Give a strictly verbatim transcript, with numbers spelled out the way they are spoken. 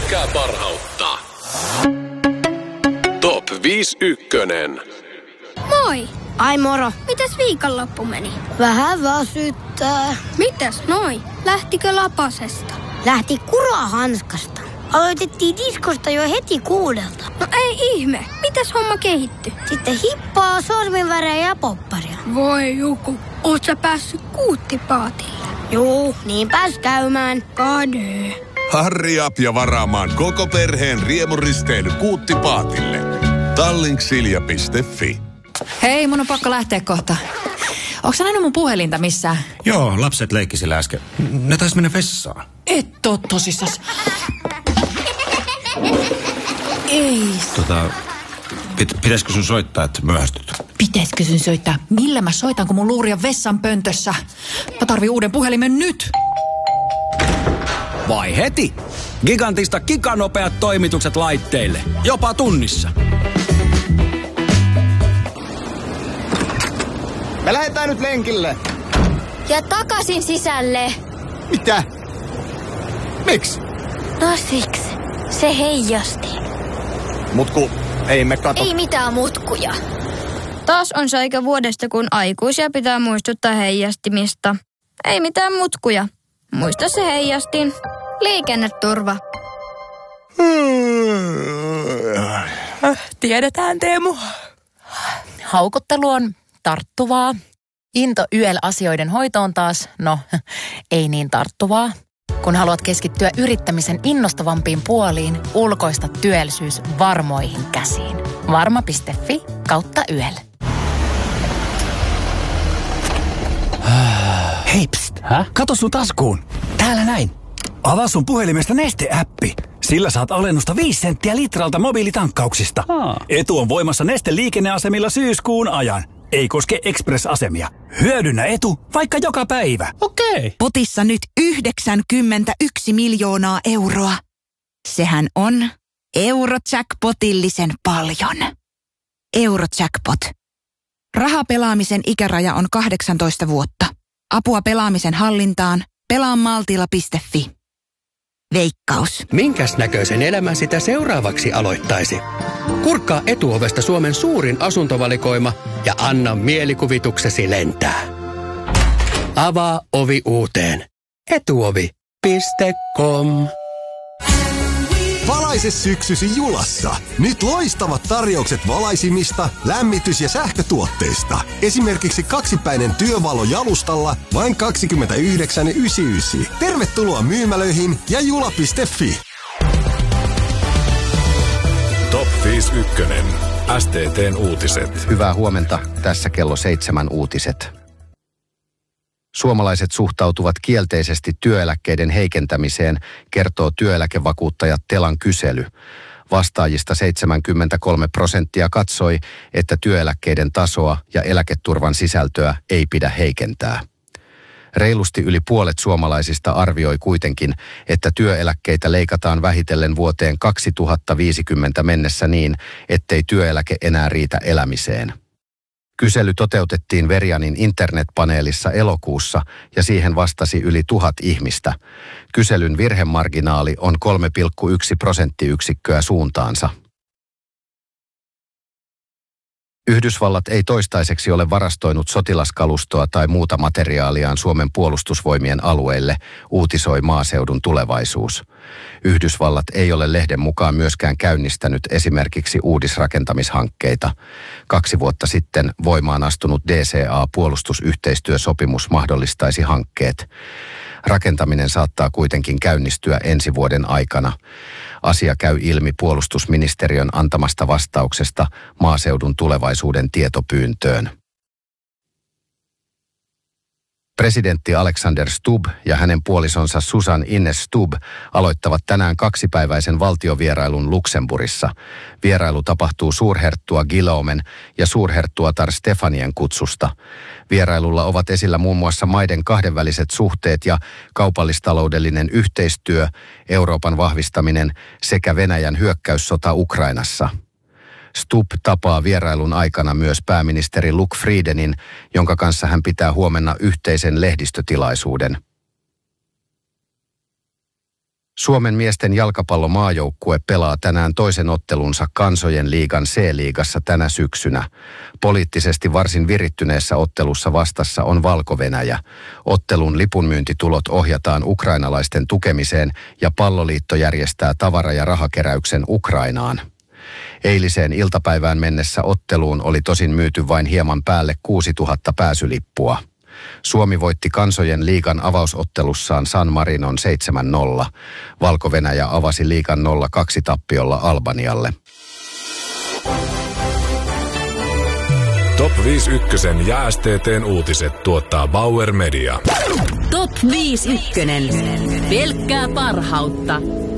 pelkkää parhautta. Top viisi ykkönen. Moi! Ai moro. Mitäs viikonloppu meni? Vähän väsyttää. Mitäs noi? Lähtikö lapasesta? Lähti kurahanskasta. Aloitettiin diskosta jo heti kuudelta. No ei ihme. Mitäs homma kehittyi? Sitten hippaa, sorminvärejä ja popparia. Voi joku. Oot sä päässyt kuuttipaatille? Juu, niin pääs käymään. Kade. Harri up ja varaamaan koko perheen riemuristeily Kuuttipaatille. Tallink-silja piste fi. Hei, mun on pakko lähteä kohta. Onko sä nähnyt mun puhelinta missään? Joo, lapset leikki sillä äsken. Ne taisi mennä vessaan. Et oo tosissas. Ei. Tota, pit, pitäisikö sun soittaa, että myöhästyt? Pitäisikö sun soittaa? Millä mä soitan, kun mun luuri on vessan pöntössä? Mä tarvin uuden puhelimen nyt. Vai heti? Gigantista giganopeat toimitukset laitteille. Jopa tunnissa. Me lähdetään nyt lenkille. Ja takaisin sisälle. Mitä? Miksi? No siksi. Se heijasti. Mutku, ei me kato. Ei mitään mutkuja. Taas on se aika vuodesta, kun aikuisia pitää muistuttaa heijastimista. Ei mitään mutkuja. Muista se heijastin. Liikenneturva. Tiedetään, Teemu. Haukottelu on tarttuvaa. Into Y L-asioiden hoitoon taas, no, ei niin tarttuvaa. Kun haluat keskittyä yrittämisen innostavampiin puoliin, ulkoista työllisyys varmoihin käsiin. Varma piste fi kautta Y L. Hei, pst. Hä? Kato sun taskuun. Täällä näin. Avaa sun puhelimesta Neste-äppi. Sillä saat alennusta viisi senttiä litralta mobiilitankkauksista. Aa. Etu on voimassa Neste-liikenneasemilla syyskuun ajan. Ei koske Express-asemia. Hyödynnä etu vaikka joka päivä. Okei. Potissa nyt yhdeksänkymmentäyksi miljoonaa euroa. Sehän on Eurojackpotillisen paljon. Eurojackpot. Rahapelaamisen ikäraja on kahdeksantoista vuotta. Apua pelaamisen hallintaan. pelaa maltilla piste fi. Veikkaus. Minkäs näköisen elämän sitä seuraavaksi aloittaisi? Kurkkaa Etuovesta Suomen suurin asuntovalikoima ja anna mielikuvituksesi lentää. Avaa ovi uuteen. etuovi piste com. Valaise syksysi Julassa. Nyt loistavat tarjoukset valaisimista, lämmitys- ja sähkötuotteista. Esimerkiksi kaksipäinen työvalo jalustalla vain kaksikymmentäyhdeksän yhdeksänkymmentäyhdeksän. Tervetuloa myymälöihin ja jula piste fi. Top viisi ykkönen. S T T:n uutiset. Hyvää huomenta. Tässä kello seitsemän uutiset. Suomalaiset suhtautuvat kielteisesti työeläkkeiden heikentämiseen, kertoo työeläkevakuuttaja Telan kysely. Vastaajista seitsemänkymmentäkolme prosenttia katsoi, että työeläkkeiden tasoa ja eläketurvan sisältöä ei pidä heikentää. Reilusti yli puolet suomalaisista arvioi kuitenkin, että työeläkkeitä leikataan vähitellen vuoteen kaksituhattaviisikymmentä mennessä niin, ettei työeläke enää riitä elämiseen. Kysely toteutettiin Verianin internetpaneelissa elokuussa ja siihen vastasi yli tuhat ihmistä. Kyselyn virhemarginaali on kolme pilkku yksi prosenttiyksikköä suuntaansa. Yhdysvallat ei toistaiseksi ole varastoinut sotilaskalustoa tai muuta materiaaliaan Suomen puolustusvoimien alueille, uutisoi Maaseudun Tulevaisuus. Yhdysvallat ei ole lehden mukaan myöskään käynnistänyt esimerkiksi uudisrakentamishankkeita. Kaksi vuotta sitten voimaan astunut D C A-puolustusyhteistyösopimus mahdollistaisi hankkeet. Rakentaminen saattaa kuitenkin käynnistyä ensi vuoden aikana. Asia käy ilmi puolustusministeriön antamasta vastauksesta Maaseudun Tulevaisuuden tietopyyntöön. Presidentti Alexander Stubb ja hänen puolisonsa Susan Ines Stubb aloittavat tänään kaksipäiväisen valtiovierailun Luxemburgissa. Vierailu tapahtuu suurherttua Guillaumen ja suurherttuatar Stefanien kutsusta. Vierailulla ovat esillä muun muassa maiden kahdenväliset suhteet ja kaupallistaloudellinen yhteistyö, Euroopan vahvistaminen sekä Venäjän hyökkäyssota Ukrainassa. Stubb tapaa vierailun aikana myös pääministeri Luc Friedenin, jonka kanssa hän pitää huomenna yhteisen lehdistötilaisuuden. Suomen miesten jalkapallomaajoukkue pelaa tänään toisen ottelunsa Kansojen liigan C-liigassa tänä syksynä. Poliittisesti varsin virittyneessä ottelussa vastassa on Valko-Venäjä. Ottelun lipunmyyntitulot ohjataan ukrainalaisten tukemiseen ja Palloliitto järjestää tavara- ja rahakeräyksen Ukrainaan. Eiliseen iltapäivään mennessä otteluun oli tosin myyty vain hieman päälle kuusituhatta pääsylippua. Suomi voitti Kansojen liigan avausottelussaan San Marinon seitsemän nolla. Valko-Venäjä avasi liigan nolla kaksi tappiolla Albanialle. Top viisi ykkösen ja S T T:n uutiset tuottaa Bauer Media. Top viisi ykkönen. Pelkkää parhautta.